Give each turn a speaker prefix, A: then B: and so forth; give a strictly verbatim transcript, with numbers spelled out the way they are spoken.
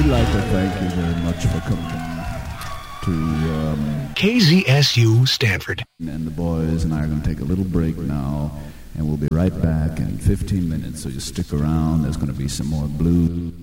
A: we'd like to thank you very much for coming to um,
B: K Z S U Stanford.
A: And the boys and I are going to take a little break now, and we'll be right back in fifteen minutes, so you stick around. There's going to be some more blues.